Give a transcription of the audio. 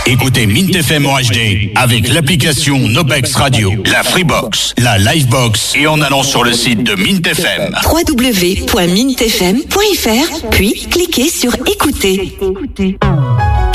Écoutez Mint FM en HD avec l'application Nobex Radio, la Freebox, la Livebox et en allant sur le site de Mint FM. www.mintfm.fr, puis cliquez sur écouter.